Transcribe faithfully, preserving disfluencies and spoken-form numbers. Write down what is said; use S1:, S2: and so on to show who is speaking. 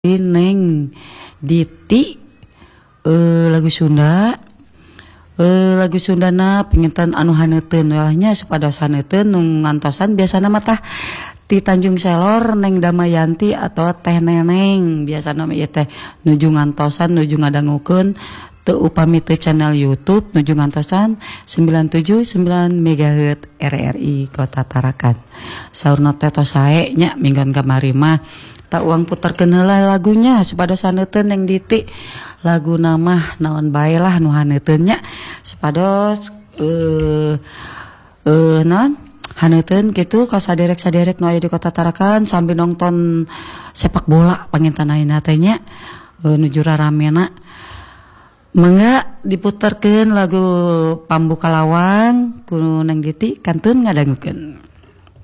S1: Neng Diti eh, lagu Sunda eh, lagu Sundana penginten anu haneuten walahnya supados haneuten nu ngantosan biasana mah tah ti Tanjung Selor Neng Damayanti atau Teh Neneng biasana mah ieu teh nuju ngantosan nuju ngadangukeun teu upami teu channel YouTube nuju ngantosan sembilan tujuh sembilan megahertz R R I Kota Tarakan saurna teh tos sae nya minggon kamari mah tak uang puterkeun heula lagunya supados haneuten Neng Diti lagu nama naon bae lah nu haneuten nya supados eh eh naon haneuten kitu ka saderek-saderek nu aya di Kota Tarakan sambil nonton sepak bola panginten ayeuna teh nya e, nuju raramena mangga diputerkeun lagu Pambuka Lawang ku Neng Diti kanteun ngadangukeun.